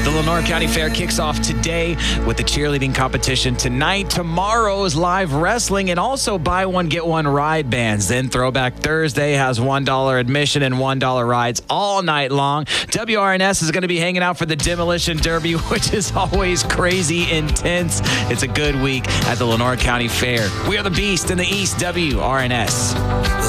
The Lenore County Fair kicks off today with the cheerleading competition tonight. Tomorrow's live wrestling and also buy one, get one ride bands. Then Throwback Thursday has $1 admission and $1 rides all night long. WRNS is going to be hanging out for the Demolition Derby, which is always crazy intense. It's a good week at the Lenore County Fair. We are the Beast in the East, WRNS.